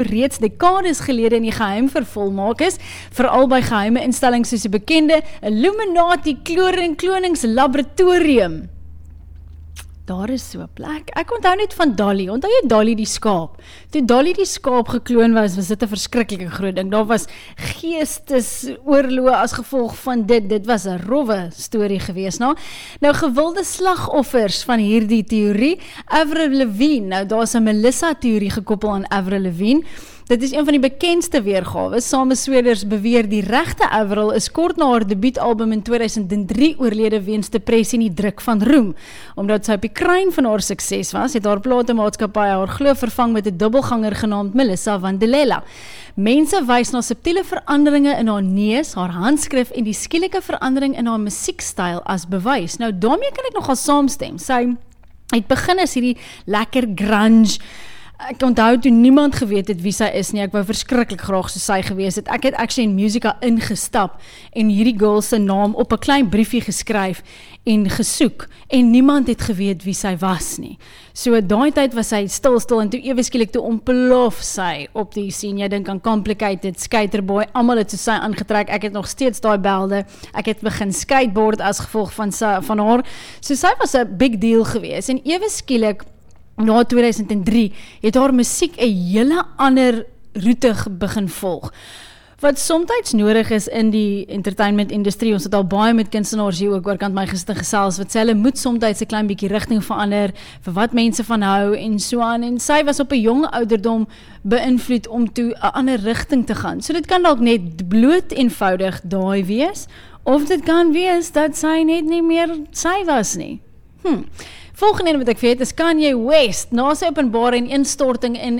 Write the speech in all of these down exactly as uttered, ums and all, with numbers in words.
reeds dekades gelede in die geheim vervolmaak is, veral by geheime instellings soos die bekende Illuminati kloningslaboratorium. Daar is so 'n plek. Ek onthou net van Dolly. Onthou jy Dolly die skaap? Toe Dolly die skaap gekloon was, was dit 'n verskriklike groot ding. Daar was geestesoorloë as gevolg van dit. Dit was 'n rowwe storie gewees. Nou, nou gewilde slagoffers van hierdie teorie, Avril Lavigne. Nou daar's 'n Melissa teorie gekoppel aan Avril Lavigne. Dit is een van die bekendste weergawe. Sameswerders beweer die regte Avril is kort na haar debuutalbum in tweeduisend drie oorlede weens depressie en die druk van roem. Omdat sy op die kruin van haar sukses was, het haar platemaatskappy haar glo vervang met 'n dubbelganger genaamd Melissa Vandelela. Mense wys na subtiele veranderinge in haar neus, haar handskrif en die skielike verandering in haar musiekstyl as bewys. Nou daarmee kan ek nogal saamstem. Sy het begin as hierdie lekker grunge. Ek onthou toe niemand geweet het wie sy is nie, ek wou verskriklik graag so sy gewees het. Ek het actually in Musica ingestap en hierdie girl se naam op 'n klein briefie geskryf en gesoek en niemand het geweet wie sy was nie. So daai tyd was sy stil stil en toe ewe skielik toe ontplof sy op die scene. Jy dink aan Complicated, Skaterboy, almal het so sy aangetrek. Ek het nog steeds daai belde. Ek het begin skateboard as gevolg van sy, van haar. So sy was 'n big deal gewees en ewe skielik na tweeduisend drie het haar musiek 'n hele ander roete begin volg. Wat soms nodig is in die entertainment industrie, ons het al baie met kunstenaars hier ook oorkant my gister gesels, wat sê hulle moet soms 'n klein bietjie rigting verander, vir wat mense van hou en so aan, en sy was op 'n jong ouderdom beïnvloed om toe 'n ander rigting te gaan. So dit kan dalk net bloot eenvoudig daai wees, of dit kan wees dat sy net nie meer sy was nie. Hm. Volgende wat ek weet is Kanye West. Na sy openbare en instorting in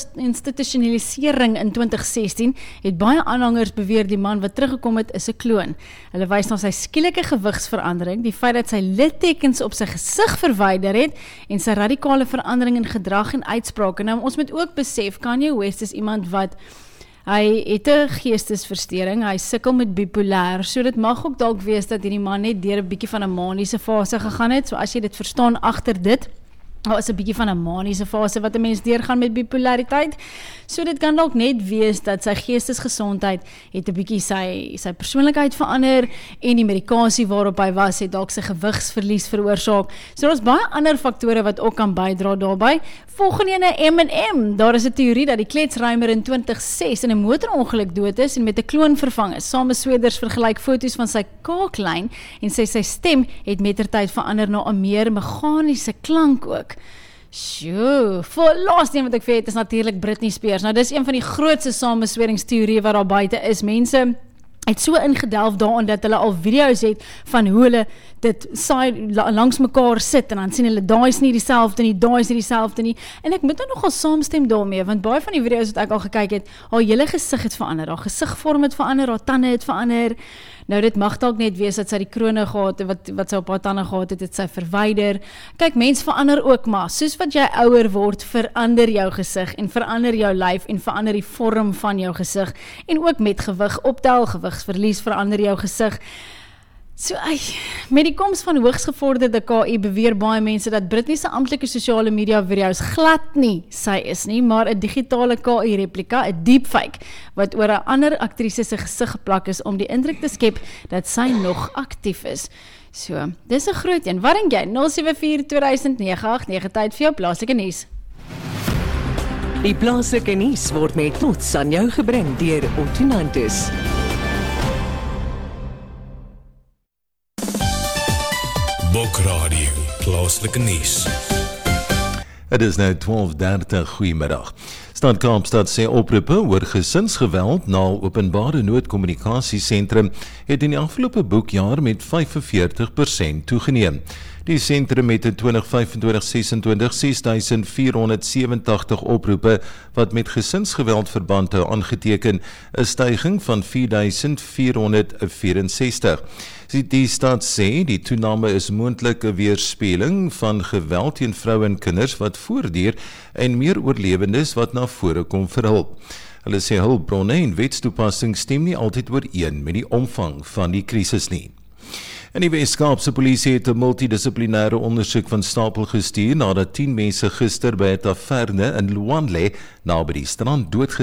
institusionalisering in twintig sestien, het baie aanhangers beweer die man wat teruggekom het is 'n kloon. Hulle wys na sy skielike gewigsverandering, die feit dat sy littekens op sy gesig verwyder het en sy radikale verandering in gedrag en uitsprake. Nou ons moet ook besef, Kanye West is iemand wat hy het 'n geestesversteuring, hy sukkel met bipolêr, so dit mag ook dalk wees dat hierdie man net deur 'n bietjie van 'n maniese fase gegaan het, so as jy dit verstaan agter dit, daar is 'n bietjie van 'n maniese fase wat 'n mens deurgaan met bipolariteit, so dit kan dalk net wees dat sy geestesgesondheid het 'n bietjie sy, sy persoonlikheid verander, en die medikasie waarop hy was, het dalk sy gewigsverlies veroorsaak, so daar's baie ander faktore wat ook kan bydra daarbey. Volgende ene M en M, daar is 'n teorie dat die kletsruimer in twintig ses in 'n motorongeluk dood is en met 'n kloon vervang is. Sameswerders vergelyk foto's van sy kaaklyn en sê sy stem het mettertyd verander na 'n meer meganiese klank ook. Sjoe, voor laaste een wat ek weet is natuurlik Britney Spears. Nou dis een van die grootste samesweringsteorieë wat daar buite is. Mense het so ingedelf daarin dat hulle al video's het van hoe hulle dit saai langs mekaar sit en dan sien hulle daai is nie dieselfde nie, daai is nie dieselfde nie. En ek moet nou nogal saamstem daarmee, want baie van die video's wat ek al gekyk het, haar hele gesig het verander, haar gesigvorm het verander, haar tande het verander. Nou dit mag dalk net wees dat sy die krone gehad het, wat, wat sy op haar tande gehad het, het sy verwyder. Kyk, mens verander ook maar, soos wat jy ouer word, verander jou gesig en verander jou lyf en verander die vorm van jou gesig. En ook met gewig optel, gewigsverlies verander jou gesig. So, ay, met die koms van hoogsgevorderde K I beweer baie mense dat Britney se amptelike sosiale media video's glad nie sy is nie, maar 'n digitale K I replika, 'n deepfake, wat oor 'n ander aktrise se gesig geplak is om die indruk te skep dat sy nog aktief is. So, dis 'n groot een. Wat dink jy? nul sewe vier twee nege agt nege tyd vir jou plaaslike nuus. Die plaaslike nuus word met trots aan jou gebring deur Ottonantis. Bokradio, plaaslike nuus. Het is nou twaalf dertig, goeiemiddag. Stad Kaapstad sê oproepe oor gesinsgeweld na openbare noodkommunikasiesentrum het in die afgelope boekjaar met vyf en veertig persent toegeneem. Die sentrum het in twintig vyf en twintig ses en twintig ses duisend vier honderd sewentig oproepe wat met gesinsgeweld verband hou aangeteken, 'n styging van vier duisend vier honderd vyf-en-sestig. Die stad sê die toename is moontlik 'n weerspieëling van geweld teen vroue en kinders wat voortduur en meer oorlewendes wat na vore kom vir hulp. Hulle sê hulpbronne en wetstoepassing stem nie altyd ooreen met die omvang van die krisis nie. En die Wes-Kaapse polisie het 'n multidissiplinêre ondersoek van stapel gestuur nadat tien mense gister by 'n taverne in Luanle naby die strand dood